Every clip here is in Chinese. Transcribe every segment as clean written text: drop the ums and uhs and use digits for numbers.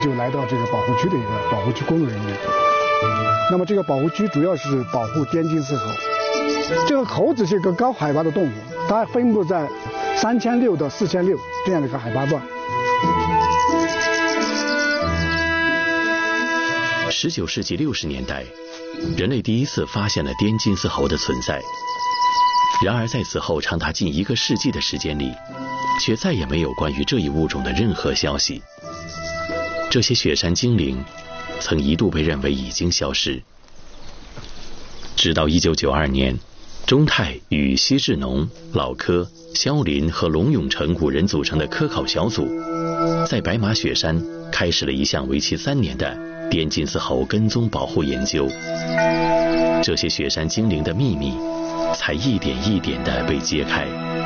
就来到这个保护区的一个保护区工作人员。那么这个保护区主要是保护滇金丝猴。这个猴子是一个高海拔的动物，它分布在3600到4600这样的一个海拔段。 19世纪60年代，人类第一次发现了滇金丝猴的存在。然而在此后长达近1个世纪的时间里，却再也没有关于这一物种的任何消息。这些雪山精灵曾一度被认为已经消失，直到1992年，钟泰与西志农、老柯、肖林和龙永成5人组成的科考小组，在白马雪山开始了一项为期3年的滇金丝猴跟踪保护研究。这些雪山精灵的秘密才一点一点地被揭开。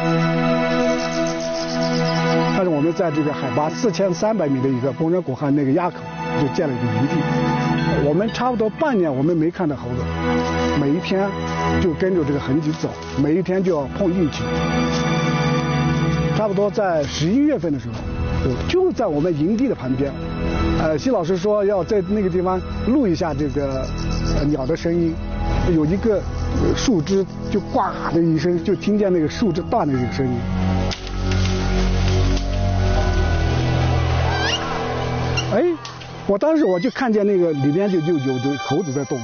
但是我们在这个海拔4300米的一个崩山古汉那个垭口就建了一个营地，我们差不多半年我们没看到猴子，每一天就跟着这个痕迹走，每一天就要碰运气。差不多在11月份的时候，就在我们营地的旁边，习老师说要在那个地方录一下这个鸟的声音，有一个树枝就呱的一声，就听见那个树枝断的这个声音。哎，我当时我就看见那个里边就有猴子在动。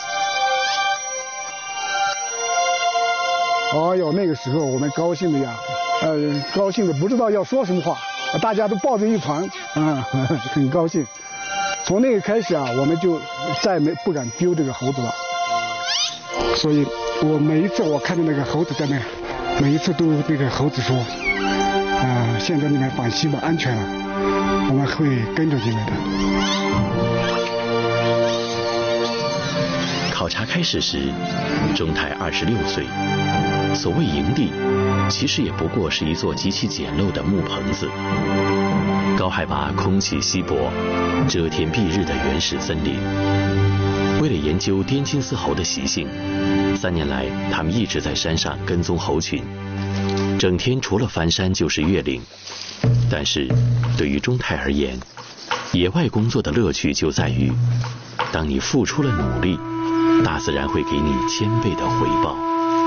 哎呦，那个时候我们高兴的呀，高兴的不知道要说什么话，大家都抱着一团，很高兴。从那个开始啊，我们就再不敢丢这个猴子了。所以我每一次我看见那个猴子在那，每一次都那个猴子说，现在你们放心吧，安全了，我们会跟着你们的。 考察开始时，钟泰26岁。所谓营地，其实也不过是一座极其简陋的木棚子。高海拔、空气稀薄、遮天蔽日的原始森林。为了研究滇金丝猴的习性，3年来他们一直在山上跟踪猴群，整天除了翻山就是越岭。但是对于钟泰而言，野外工作的乐趣就在于，当你付出了努力，大自然会给你1000倍的回报。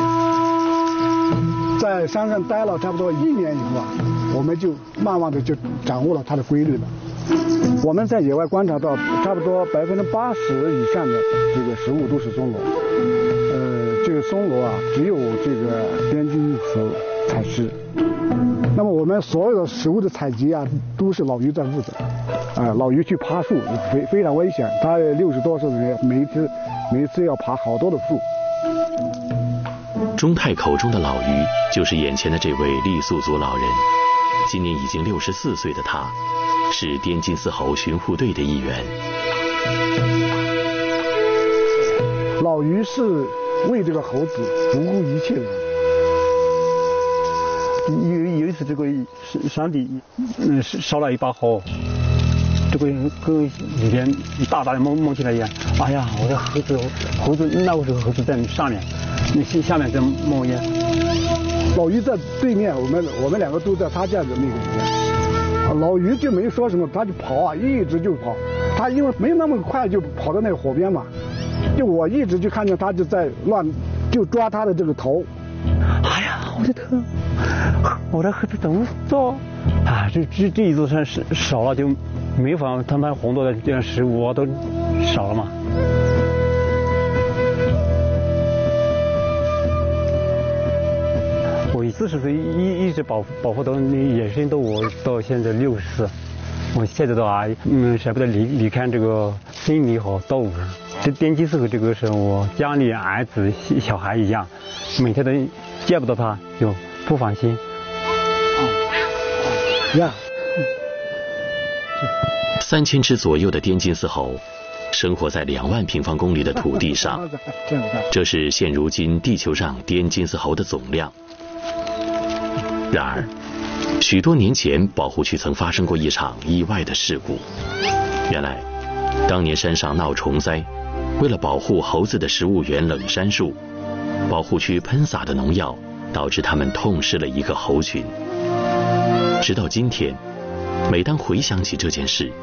在山上待了差不多1年以后啊，我们就慢慢的就掌握了它的规律了。我们在野外观察到，差不多80%以上的这个食物都是松萝。这个松萝啊，只有这个滇金丝采食。那么我们所有的食物的采集啊，都是老于在负责。老于去爬树非常危险，他60多岁的人，每一次要爬好多的树。 钟泰口中的老于，就是眼前的这位傈僳族老人。今年已经64岁的他，是滇金丝猴巡护队的一员。 老于是为这个猴子不顾一切的人。 有一次，这个山地烧了一把火，这个跟里边大的冒起来一样。哎呀，我的猴子那个时候猴子在上面，那下面在冒烟。 老于在对面，我们2个都在他家的那个里面。老于就没说什么，他就跑啊，一直就跑。他因为没那么快就跑到那个火边嘛，就我一直就看见他就在就抓他的这个头。 哎呀，我的头，我的猴子怎么做啊？这一座山少了就没法，他们红多的这样食物都少了嘛。我40岁一直保护到你野生动物，到现在64，我现在都舍不得离开这个森林和动物。这滇金丝猴这个是我家里儿子小孩一样，每天都见不到他就不放心。 3000只左右的滇金丝猴生活在2万平方公里的土地上，这是现如今地球上滇金丝猴的总量。然而，许多年前保护区曾发生过一场意外的事故。原来，当年山上闹虫灾，为了保护猴子的食物源冷杉树，保护区喷洒的农药导致它们痛失了一个猴群。直到今天，每当回想起这件事，